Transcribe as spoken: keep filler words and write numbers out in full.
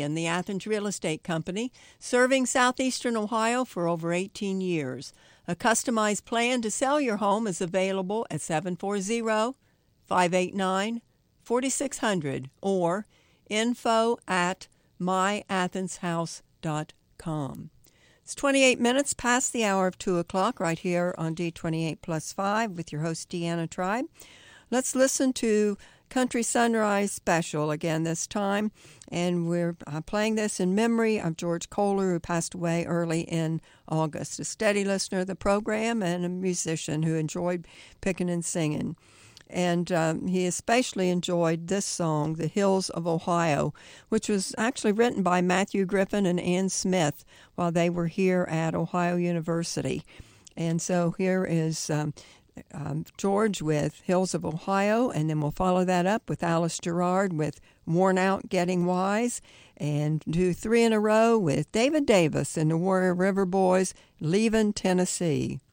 Lee and the Athens Real Estate Company, serving southeastern Ohio for over eighteen years. A customized plan to sell your home is available at seven four zero, five eight nine, four six zero zero or info at my athens house dot com. It's twenty-eight minutes past the hour of two o'clock right here on D twenty-eight plus five with your host, Deanna Tribe. Let's listen to Country Sunrise Special again this time, and we're uh, playing this in memory of George Kohler, who passed away early in August, a steady listener of the program and a musician who enjoyed picking and singing. And um, he especially enjoyed this song, The Hills of Ohio, which was actually written by Matthew Griffin and Ann Smith while they were here at Ohio University. And so here is um, um, George with Hills of Ohio, and then we'll follow that up with Alice Gerard with Worn Out Getting Wise, and do three in a row with David Davis and the Warrior River Boys, Leavin' Tennessee.